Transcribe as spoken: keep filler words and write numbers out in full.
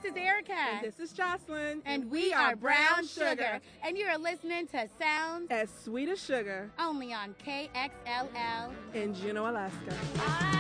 This is Erica. And this is Jocelyn. And we are Brown Sugar. And you are listening to Sounds as Sweet as Sugar. Only on K X L L in Juneau, Alaska.